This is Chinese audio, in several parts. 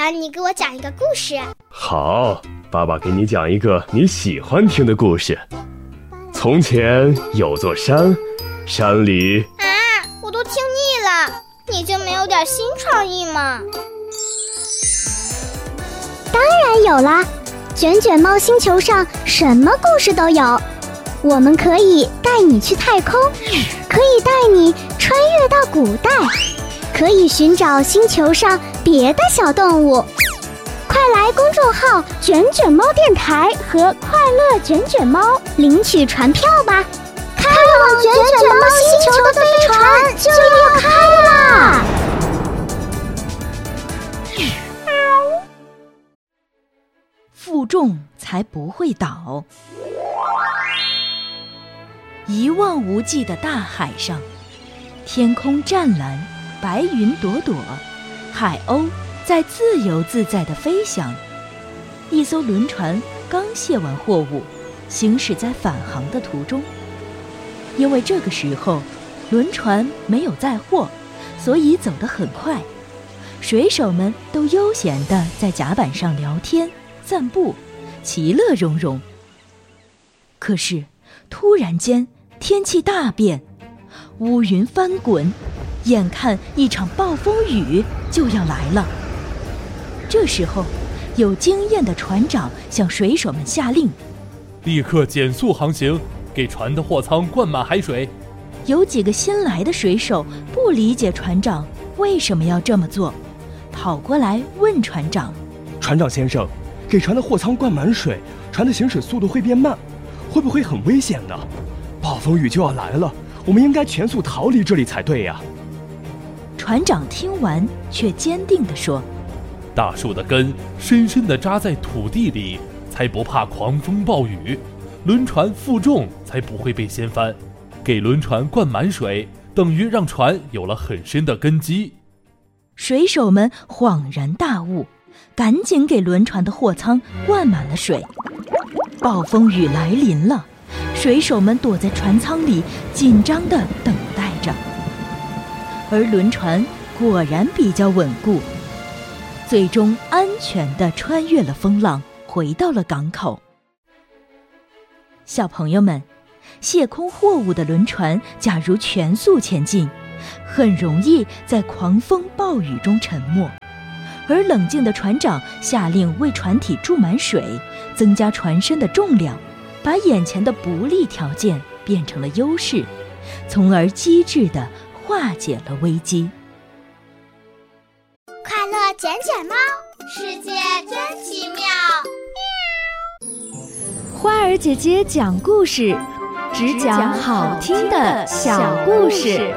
然你给我讲一个故事。 好，爸爸给你讲一个你喜欢听的故事。从前有座山，山里…… 我都听腻了，你就没有点新创意吗？ 当然有啦，卷卷猫星球上什么故事都有。我们可以带你去太空，可以带你穿越到古代，可以寻找星球上别的小动物。快来公众号卷卷猫电台和快乐卷卷猫领取船票吧，开往卷卷猫星球的飞船就要开啦！ 负重才不会倒。一望无际的大海上，天空湛蓝，白云朵朵，海鸥在自由自在地飞翔。一艘轮船刚卸完货物，行驶在返航的途中。因为这个时候轮船没有载货，所以走得很快。水手们都悠闲地在甲板上聊天散步，其乐融融。可是突然间天气大变，乌云翻滚，眼看一场暴风雨就要来了。这时候有经验的船长向水手们下令， 立刻减速航行，给船的货舱灌满海水。 有几个新来的水手不理解船长为什么要这么做，跑过来问船长， 船长先生，给船的货舱灌满水，船的行驶速度会变慢，会不会很危险呢？暴风雨就要来了，我们应该全速逃离这里才对呀。 船长听完却坚定地说， 大树的根深深地扎在土地里，才不怕狂风暴雨，轮船负重才不会被掀翻。给轮船灌满水，等于让船有了很深的根基。 水手们恍然大悟，赶紧给轮船的货舱灌满了水。暴风雨来临了，水手们躲在船舱里紧张地等待着。而轮船果然比较稳固，最终安全地穿越了风浪，回到了港口。小朋友们，卸空货物的轮船假如全速前进，很容易在狂风暴雨中沉没。而冷静的船长下令为船体注满水，增加船身的重量，把眼前的不利条件变成了优势，从而机智地化解了危机。 快乐卷卷猫，世界真奇妙。 花儿姐姐讲故事，只讲好听的小故事。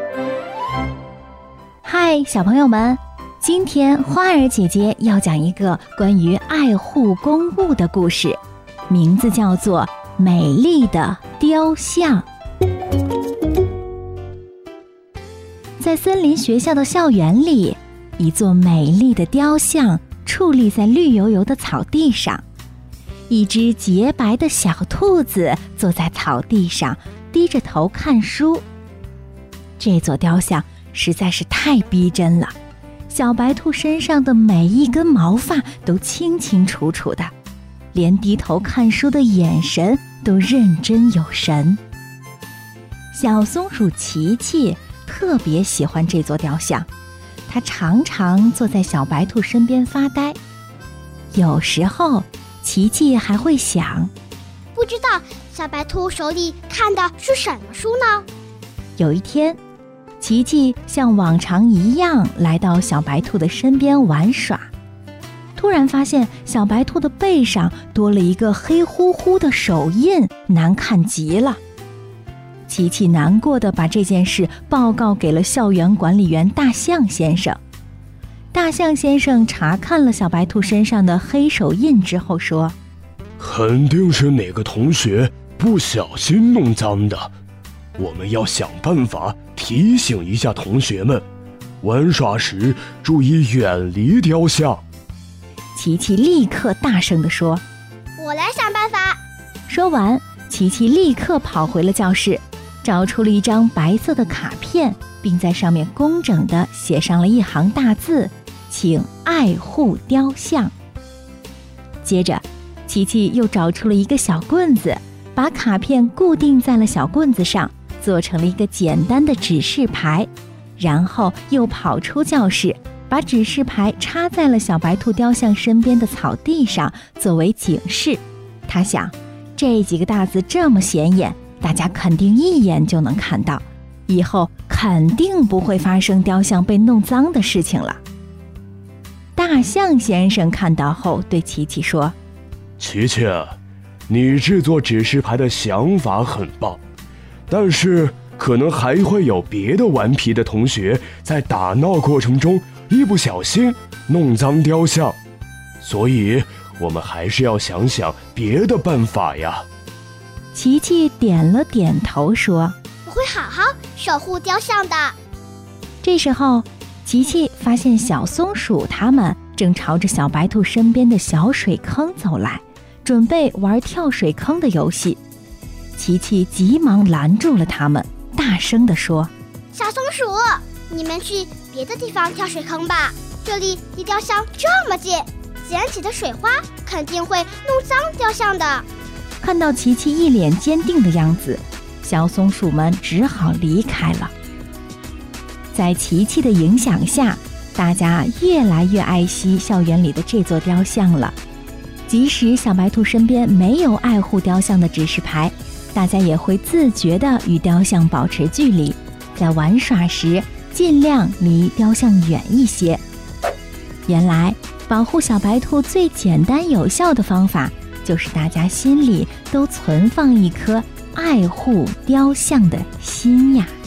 嗨，小朋友们，今天花儿姐姐要讲一个关于爱护公物的故事，名字叫做《美丽的雕像》。在森林学校的校园里，一座美丽的雕像矗立在绿油油的草地上，一只洁白的小兔子坐在草地上，低着头看书。这座雕像实在是太逼真了，小白兔身上的每一根毛发都清清楚楚的，连低头看书的眼神都认真有神。小松鼠琪琪特别喜欢这座雕像，它常常坐在小白兔身边发呆。有时候琪琪还会想， 不知道小白兔手里看的是什么书呢？ 有一天，琪琪像往常一样来到小白兔的身边玩耍，突然发现小白兔的背上多了一个黑乎乎的手印，难看极了。琪琪难过地把这件事报告给了校园管理员大象先生。大象先生查看了小白兔身上的黑手印之后说， 肯定是哪个同学不小心弄脏的，我们要想办法提醒一下同学们，玩耍时注意远离雕像。 琪琪立刻大声地说， 我来想办法。 说完，琪琪立刻跑回了教室，找出了一张白色的卡片，并在上面工整地写上了一行大字， 请爱护雕像。接着，琪琪又找出了一个小棍子，把卡片固定在了小棍子上，做成了一个简单的指示牌，然后又跑出教室，把指示牌插在了小白兔雕像身边的草地上，作为警示。他想，这几个大字这么显眼，大家肯定一眼就能看到，以后肯定不会发生雕像被弄脏的事情了。大象先生看到后对琪琪说： 琪琪，你制作指示牌的想法很棒，但是可能还会有别的顽皮的同学在打闹过程中一不小心弄脏雕像，所以我们还是要想想别的办法呀。 琪琪点了点头说： 我会好好守护雕像的。 这时候，琪琪发现小松鼠他们正朝着小白兔身边的小水坑走来，准备玩跳水坑的游戏。琪琪急忙拦住了他们，大声地说： 小松鼠，你们去别的地方跳水坑吧，这里离雕像这么近，溅起的水花肯定会弄脏雕像的。 看到琪琪一脸坚定的样子，小松鼠们只好离开了。在琪琪的影响下，大家越来越爱惜校园里的这座雕像了。即使小白兔身边没有爱护雕像的指示牌，大家也会自觉地与雕像保持距离，在玩耍时尽量离雕像远一些。原来，保护小白兔最简单有效的方法，就是大家心里都存放一颗爱护雕像的心呀。